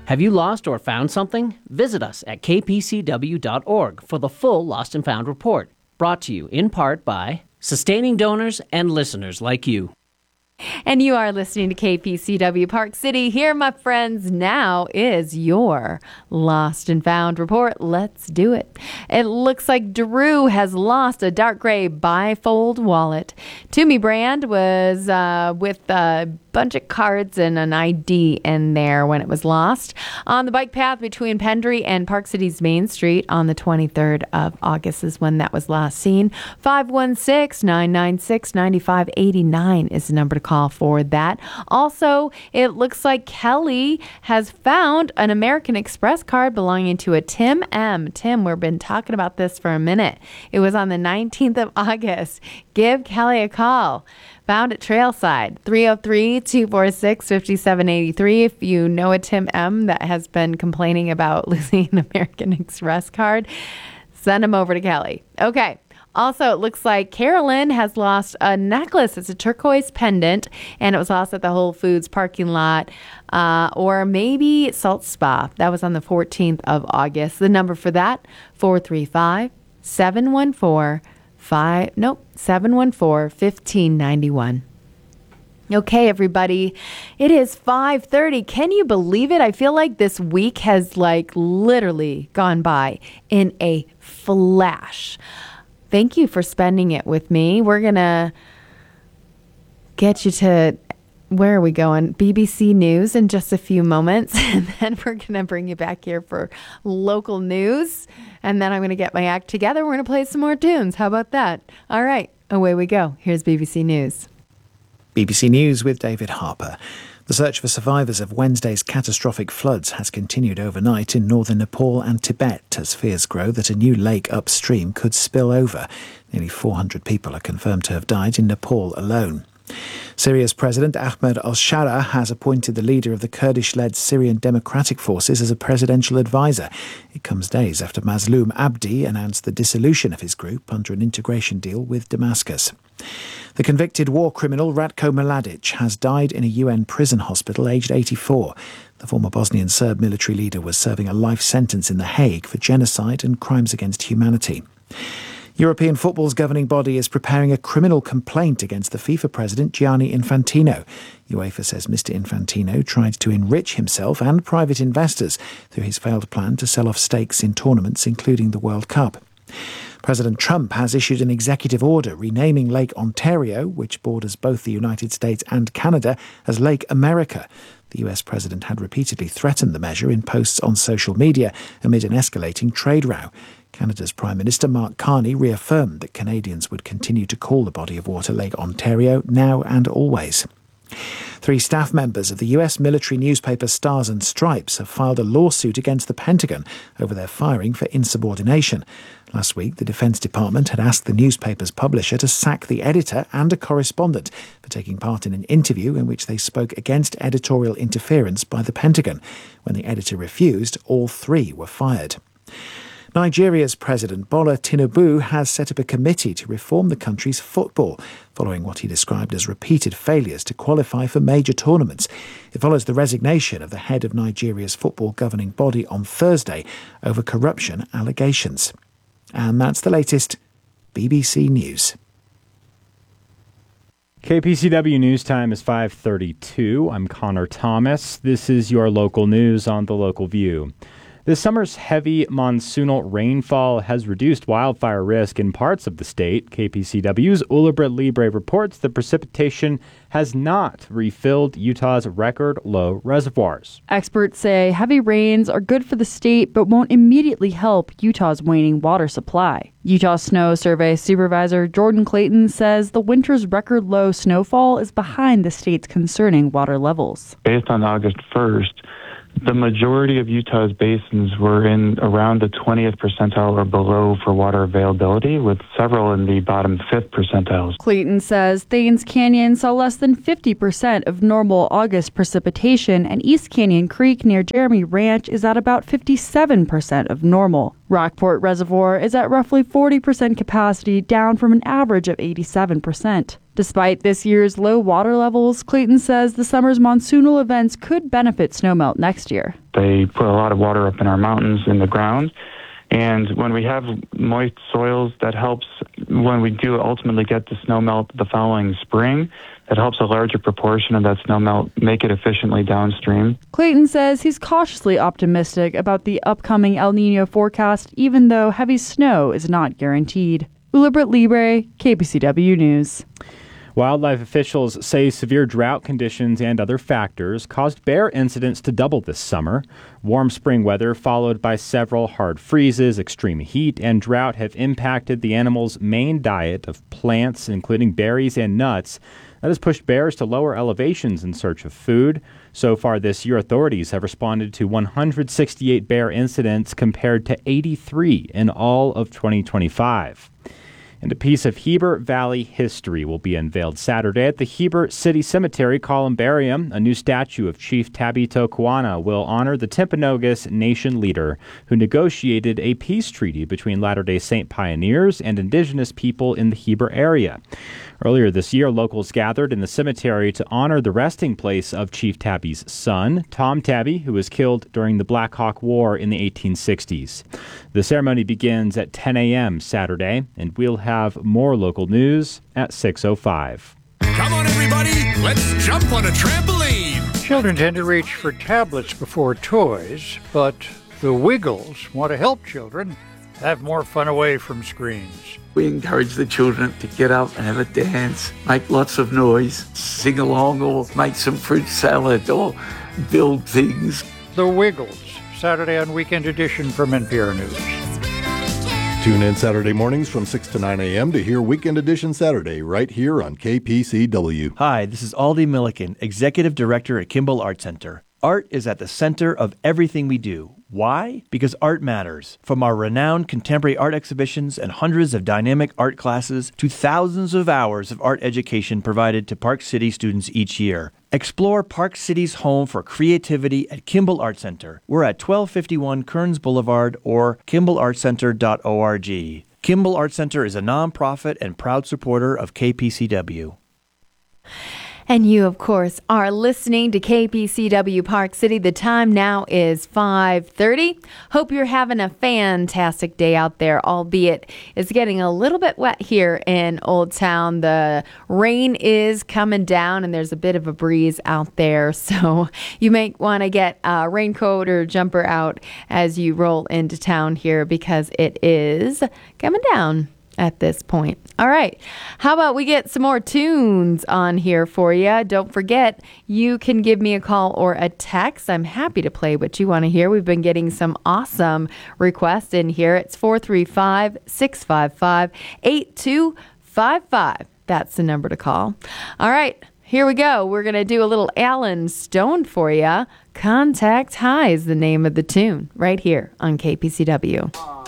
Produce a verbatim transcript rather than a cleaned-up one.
Have you lost or found something? Visit us at k p c w dot org for the full Lost and Found report, brought to you in part by sustaining donors and listeners like you. And you are listening to K P C W Park City. Here, my friends, now is your Lost and Found report. Let's do it. It looks like Drew has lost a dark gray bifold wallet. Toomey Brand was uh, with a bunch of cards and an I D in there when it was lost on the bike path between Pendry and Park City's Main Street on the twenty-third of August is when that was last seen. five one six, nine nine six, nine five eight nine is the number to call for that. Also, it looks like Kelly has found an American Express card belonging to a Tim M. Tim, we've been talking about this for a minute. It was on the nineteenth of August. Give Kelly a call. Found at Trailside, three oh three, two four six, five seven eight three. If you know a Tim M that has been complaining about losing an American Express card, send him over to Kelly. Okay. Also, it looks like Carolyn has lost a necklace. It's a turquoise pendant, and it was lost at the Whole Foods parking lot, uh, or maybe Salt Spa. That was on the fourteenth of August. The number for that, four three five, seven one four, five, nope, seven one four, one five nine one. Okay, everybody, it is five thirty. Can you believe it? I feel like this week has like literally gone by in a flash. Thank you for spending it with me. We're going to get you to, where are we going? B B C News in just a few moments. And then we're going to bring you back here for local news. And then I'm going to get my act together. We're going to play some more tunes. How about that? All right, away we go. Here's B B C News. B B C News with David Harper. The search for survivors of Wednesday's catastrophic floods has continued overnight in northern Nepal and Tibet as fears grow that a new lake upstream could spill over. Nearly four hundred people are confirmed to have died in Nepal alone. Syria's President Ahmed al-Shara has appointed the leader of the Kurdish-led Syrian Democratic Forces as a presidential advisor. It comes days after Mazloum Abdi announced the dissolution of his group under an integration deal with Damascus. The convicted war criminal Ratko Mladic has died in a U N prison hospital aged eighty-four. The former Bosnian Serb military leader was serving a life sentence in The Hague for genocide and crimes against humanity. European football's governing body is preparing a criminal complaint against the FIFA president Gianni Infantino. UEFA says Mister Infantino tried to enrich himself and private investors through his failed plan to sell off stakes in tournaments, including the World Cup. President Trump has issued an executive order renaming Lake Ontario, which borders both the United States and Canada, as Lake America. The U S president had repeatedly threatened the measure in posts on social media amid an escalating trade row. Canada's Prime Minister Mark Carney reaffirmed that Canadians would continue to call the body of water Lake Ontario now and always. Three staff members of the U S military newspaper Stars and Stripes have filed a lawsuit against the Pentagon over their firing for insubordination. Last week, the Defense Department had asked the newspaper's publisher to sack the editor and a correspondent for taking part in an interview in which they spoke against editorial interference by the Pentagon. When the editor refused, all three were fired. Nigeria's President Bola Tinubu has set up a committee to reform the country's football, following what he described as repeated failures to qualify for major tournaments. It follows the resignation of the head of Nigeria's football governing body on Thursday over corruption allegations. And that's the latest. B B C News. K P C W News Time is five thirty-two. I'm Connor Thomas. This is your local news on The Local View. This summer's heavy monsoonal rainfall has reduced wildfire risk in parts of the state. K P C W's Ulibrit Libre reports that precipitation has not refilled Utah's record low reservoirs. Experts say heavy rains are good for the state but won't immediately help Utah's waning water supply. Utah Snow Survey Supervisor Jordan Clayton says the winter's record low snowfall is behind the state's concerning water levels. Based on August first, the majority of Utah's basins were in around the twentieth percentile or below for water availability, with several in the bottom fifth percentiles. Clayton says Thames Canyon saw less than fifty percent of normal August precipitation, and East Canyon Creek near Jeremy Ranch is at about fifty-seven percent of normal. Rockport Reservoir is at roughly forty percent capacity, down from an average of eighty-seven percent. Despite this year's low water levels, Clayton says the summer's monsoonal events could benefit snowmelt next year. They put a lot of water up in our mountains in the ground. And when we have moist soils, that helps when we do ultimately get the snowmelt the following spring. That helps a larger proportion of that snowmelt make it efficiently downstream. Clayton says he's cautiously optimistic about the upcoming El Nino forecast, even though heavy snow is not guaranteed. Ulibrit Libre, K P C W News. Wildlife officials say severe drought conditions and other factors caused bear incidents to double this summer. Warm spring weather followed by several hard freezes, extreme heat, and drought have impacted the animals' main diet of plants, including berries and nuts. That has pushed bears to lower elevations in search of food. So far this year, authorities have responded to one hundred sixty-eight bear incidents compared to eighty-three in all of twenty twenty-five. And a piece of Heber Valley history will be unveiled Saturday at the Heber City Cemetery Columbarium. A new statue of Chief Tabby Tokuana will honor the Timpanogos Nation leader who negotiated a peace treaty between Latter-day Saint pioneers and indigenous people in the Heber area. Earlier this year, locals gathered in the cemetery to honor the resting place of Chief Tabby's son, Tom Tabby, who was killed during the Black Hawk War in the eighteen sixties. The ceremony begins at ten a.m. Saturday, and we'll have more local news at six oh five. Come on, everybody, let's jump on a trampoline. Children tend to reach for tablets before toys, but the Wiggles want to help children have more fun away from screens. We encourage the children to get up and have a dance, make lots of noise, sing along or make some fruit salad or build things. The Wiggles, Saturday on Weekend Edition from N P R News. Tune in Saturday mornings from six to nine a.m. to hear Weekend Edition Saturday right here on K P C W. Hi, this is Aldi Milliken, Executive Director at Kimball Art Center. Art is at the center of everything we do. Why? Because art matters. From our renowned contemporary art exhibitions and hundreds of dynamic art classes to thousands of hours of art education provided to Park City students each year. Explore Park City's home for creativity at Kimball Art Center. We're at twelve fifty-one Kearns Boulevard or kimball art center dot org. Kimball Art Center is a nonprofit and proud supporter of K P C W. And you, of course, are listening to K P C W Park City. The time now is five thirty. Hope you're having a fantastic day out there, albeit it's getting a little bit wet here in Old Town. The rain is coming down and there's a bit of a breeze out there. So you may want to get a raincoat or jumper out as you roll into town here because it is coming down at this point. All right. How about we get some more tunes on here for you? Don't forget, you can give me a call or a text. I'm happy to play what you want to hear. We've been getting some awesome requests in here. It's four three five, six five five, eight two five five. That's the number to call. All right. Here we go. We're going to do a little Alan Stone for you. Contact High is the name of the tune right here on K P C W.